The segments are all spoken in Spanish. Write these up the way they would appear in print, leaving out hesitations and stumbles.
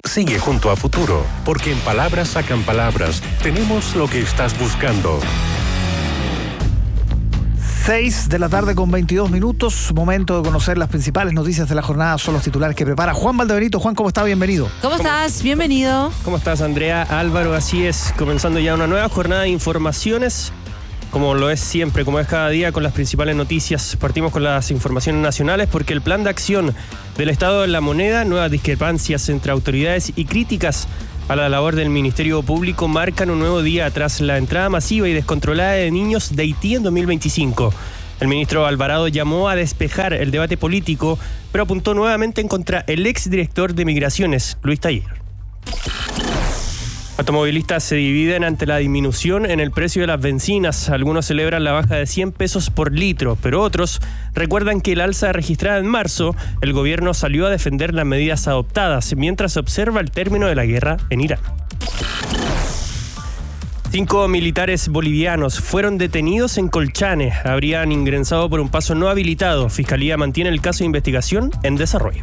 Sigue junto a Futuro, porque en Palabras Sacan Palabras tenemos lo que estás buscando. 6:22 p.m. Momento de conocer las principales noticias de la jornada. Son los titulares que prepara Juan Valdebenito. Juan, ¿cómo está? Bienvenido. ¿Cómo estás? Bienvenido. ¿Cómo estás, Andrea? Álvaro, así es, comenzando ya una nueva jornada de informaciones, como lo es siempre, como es cada día, con las principales noticias. Partimos con las informaciones nacionales, porque el plan de acción del Estado de la Moneda, nuevas discrepancias entre autoridades y críticas a la labor del Ministerio Público marcan un nuevo día tras la entrada masiva y descontrolada de niños de Haití en 2025. El ministro Alvarado llamó a despejar el debate político, pero apuntó nuevamente en contra el exdirector de Migraciones, Luis Taller. Automovilistas se dividen ante la disminución en el precio de las bencinas. Algunos celebran la baja de 100 pesos por litro, pero otros recuerdan que el alza registrada en marzo, el gobierno salió a defender las medidas adoptadas mientras se observa el término de la guerra en Irán. 5 militares bolivianos fueron detenidos en Colchane. Habrían ingresado por un paso no habilitado. Fiscalía mantiene el caso de investigación en desarrollo.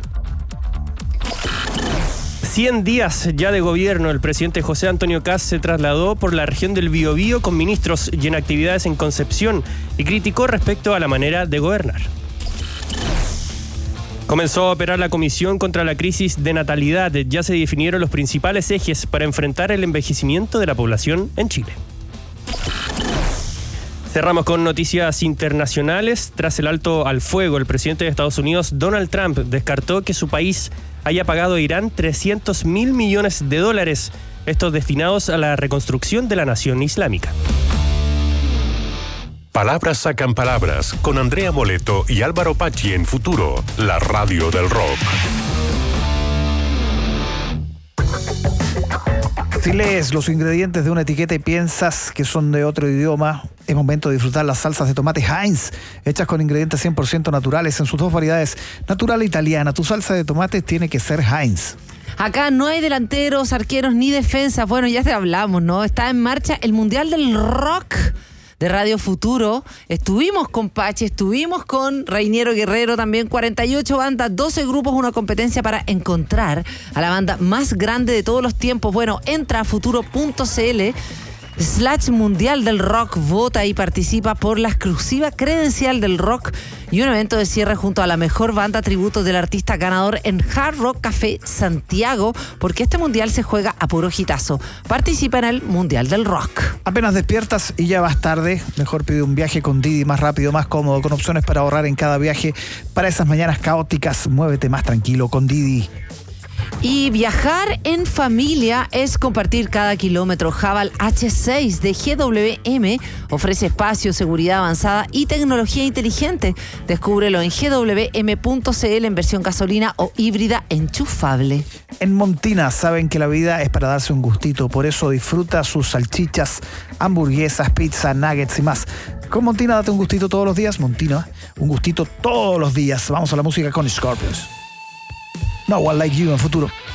100 días ya de gobierno. El presidente José Antonio Kast se trasladó por la región del Biobío con ministros y en actividades en Concepción y criticó respecto a la manera de gobernar. Comenzó a operar la Comisión contra la Crisis de Natalidad. Ya se definieron los principales ejes para enfrentar el envejecimiento de la población en Chile. Cerramos con noticias internacionales. Tras el alto al fuego, el presidente de Estados Unidos, Donald Trump, descartó que su país haya pagado a Irán $300 mil millones, estos destinados a la reconstrucción de la nación islámica. Palabras Sacan Palabras, con Andrea Moleto y Álvaro Pachi en Futuro, la radio del rock. Si lees los ingredientes de una etiqueta y piensas que son de otro idioma, es momento de disfrutar las salsas de tomate Heinz, hechas con ingredientes 100% naturales en sus dos variedades, natural e italiana. Tu salsa de tomate tiene que ser Heinz. Acá no hay delanteros, arqueros ni defensas. Bueno, ya te hablamos, ¿no? Está en marcha el Mundial del Rock de Radio Futuro. Estuvimos con Pachi, estuvimos con Reiniero Guerrero también. 48 bandas, 12 grupos, una competencia para encontrar a la banda más grande de todos los tiempos. Bueno, entra a futuro.cl/Mundial del Rock, vota y participa por la exclusiva credencial del rock y un evento de cierre junto a la mejor banda tributo del artista ganador en Hard Rock Café Santiago, porque este mundial se juega a puro hitazo. Participa en el Mundial del Rock. Apenas despiertas y ya vas tarde, mejor pide un viaje con Didi, más rápido, más cómodo, con opciones para ahorrar en cada viaje. Para esas mañanas caóticas, muévete más tranquilo con Didi. Y viajar en familia es compartir cada kilómetro. Haval H6 de GWM ofrece espacio, seguridad avanzada y tecnología inteligente. Descúbrelo en gwm.cl en versión gasolina o híbrida enchufable. En Montina saben que la vida es para darse un gustito, por eso disfruta sus salchichas, hamburguesas, pizza, nuggets y más. Con Montina date un gustito todos los días. Montina, un gustito todos los días. Vamos a la música con Scorpions. No One Like You en Futuro.